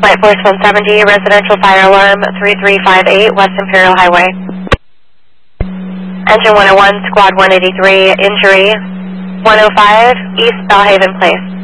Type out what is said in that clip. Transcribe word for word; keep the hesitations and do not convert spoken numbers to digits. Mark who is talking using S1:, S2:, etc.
S1: Flight Force one seventy, residential fire alarm three three five eight, West Imperial Highway. Engine one oh one, Squad one eighty-three, injury one oh five, East Bellhaven Place.